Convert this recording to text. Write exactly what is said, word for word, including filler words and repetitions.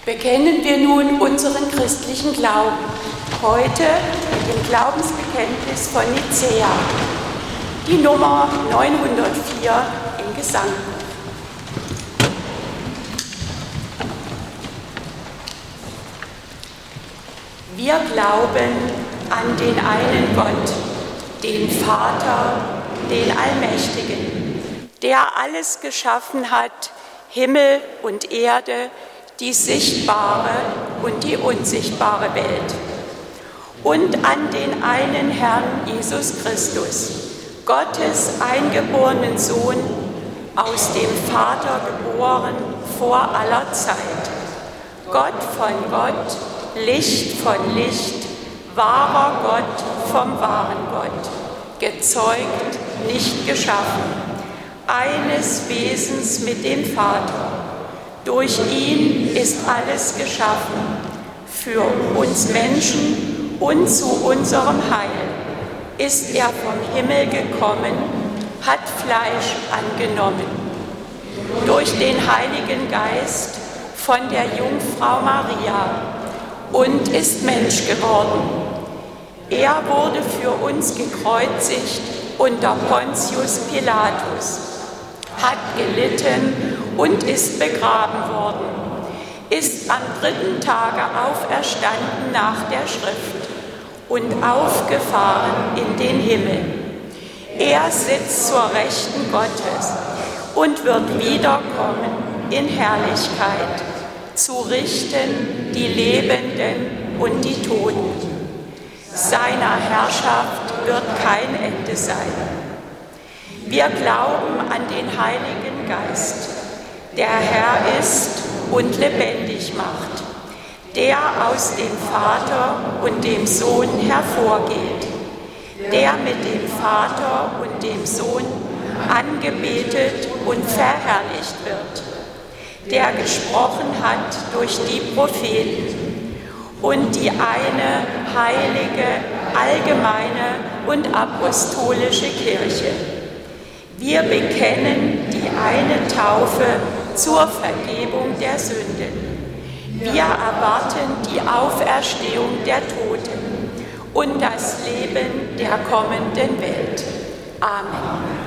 Bekennen wir nun unseren christlichen Glauben, heute mit dem Glaubensbekenntnis von Nicäa, die Nummer neunhundertvier im Gesangbuch. Wir glauben an den einen Gott, den Vater, den Allmächtigen, der alles geschaffen hat, Himmel und Erde, die sichtbare und die unsichtbare Welt. Und an den einen Herrn Jesus Christus, Gottes eingeborenen Sohn, aus dem Vater geboren vor aller Zeit. Gott von Gott, Licht von Licht, wahrer Gott vom wahren Gott, gezeugt, nicht geschaffen, eines Wesens mit dem Vater. Durch ihn ist alles geschaffen, für uns Menschen und zu unserem Heil ist er vom Himmel gekommen, hat Fleisch angenommen. Durch den Heiligen Geist von der Jungfrau Maria und ist Mensch geworden. Er wurde für uns gekreuzigt unter Pontius Pilatus, hat gelitten und ist begraben worden, ist am dritten Tage auferstanden nach der Schrift und aufgefahren in den Himmel. Er sitzt zur Rechten Gottes und wird wiederkommen in Herrlichkeit, zu richten die Lebenden und die Toten. Seiner Herrschaft wird kein Ende sein. Wir glauben an den Heiligen Geist, der Herr ist und lebendig macht, der aus dem Vater und dem Sohn hervorgeht, der mit dem Vater und dem Sohn angebetet und verherrlicht wird, der gesprochen hat durch die Propheten und die eine heilige, allgemeine und apostolische Kirche. Wir bekennen die eine Taufe zur Vergebung der Sünden. Wir erwarten die Auferstehung der Toten und das Leben der kommenden Welt. Amen.